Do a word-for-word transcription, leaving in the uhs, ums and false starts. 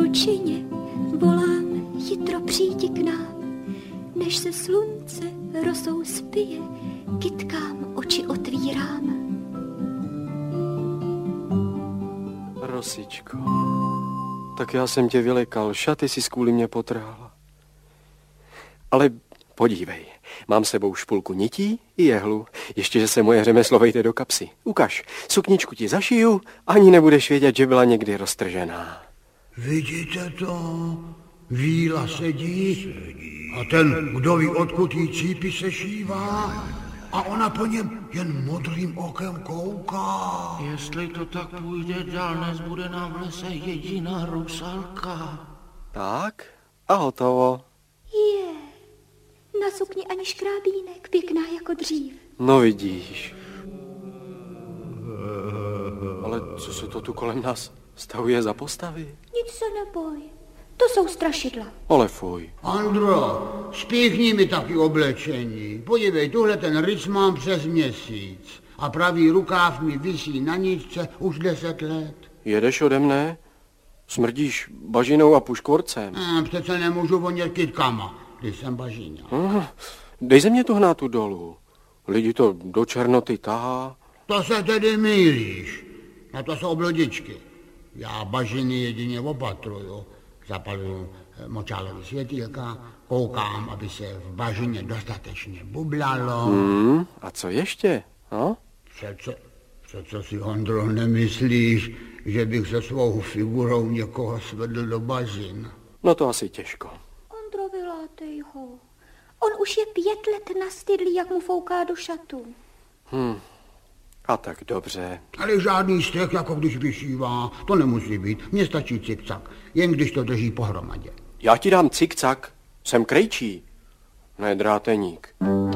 divočině, volám, jitro přijdi k nám, než se slunce rosou spije, kytkám oči otvírám. Rosičko, tak já jsem tě vylekal, šaty si kvůli mě potrhala. Ale podívej, mám sebou špulku nití i jehlu, ještě, že se moje řemeslo vejde do kapsy. Ukaž, sukničku ti zašiju, ani nebudeš vědět, že byla někdy roztržená. Vidíte to? Víla sedí a ten, kdo ví, odkud jí cípy se šívá, a ona po něm jen modrým okem kouká. Jestli to tak půjde dál, nezbude nám v lese jediná rusalka. Tak a hotovo. Je, na sukni ani škrábínek, pěkná jako dřív. No vidíš. Ale co se to tu kolem nás stavuje za postavy? Nic se neboj, to jsou strašidla. Ale fuj. Andro, spíchni mi taky oblečení. Podívej, tuhle ten rys mám přes měsíc a pravý rukáv mi visí na nitce už deset let. Jedeš ode mne? Smrdíš bažinou a puškvorcem. A přece nemůžu vonět kytkama, když jsem bažíňa. Hm, dej ze mě tu hnátu dolů. Lidi to do černoty tahá. To se tedy mýlíš. Na to jsou blodičky. Já bažiny jedině opatruju. Zapaluju močálový světýlka, koukám, aby se v bažině dostatečně bublalo. Hmm, a co ještě? No? Přece, přece si, Ondro, nemyslíš, že bych se svou figurou někoho svedl do bažin? No to asi těžko. Ondro, vylátej ho. On už je pět let nastydlý, jak mu fouká do šatu. Hm, a tak dobře. Ale žádný střech, jako když vyšívá, to nemusí být. Mně stačí cikcak, jen když to drží pohromadě. Já ti dám cikcak, jsem krejčí, ne dráteník.